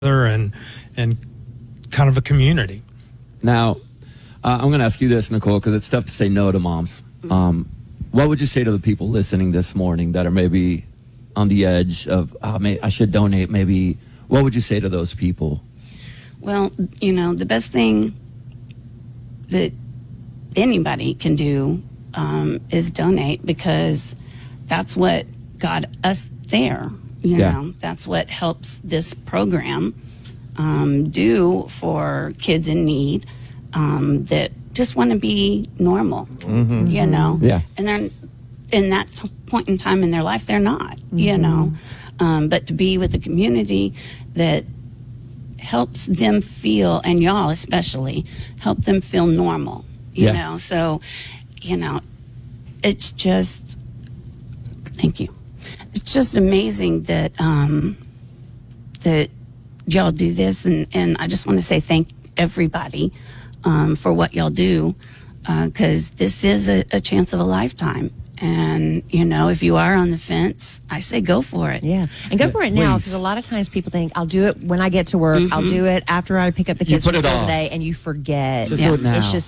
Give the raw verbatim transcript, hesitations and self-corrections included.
and and kind of a community. Now, uh, I'm going to ask you this, Nicole, because it's tough to say no to moms. Um, what would you say to the people listening this morning that are maybe on the edge of, oh, may, I should donate, maybe? What would you say to those people? Well, you know, the best thing that anybody can do um, is donate, because that's what got us there. You Yeah. know, that's what helps this program um, do for kids in need um, that just want to be normal, Mm-hmm. you know? Yeah. And they're in that t- point in time in their life, they're not, you know? Um, but to be with a community that helps them feel, and y'all especially, help them feel normal, you Yeah. know? So, you know, it's just, thank you. It's just amazing that um, that y'all do this, and, and I just want to say thank everybody um, for what y'all do, because this is a, a chance of a lifetime. And, you know, if you are on the fence, I say go for it. Yeah, and go for it now, please. because a lot of times people think, I'll do it when I get to work. I'll do it after I pick up the You kids put from it school off. today, and you forget. Just Yeah. do it now. It's just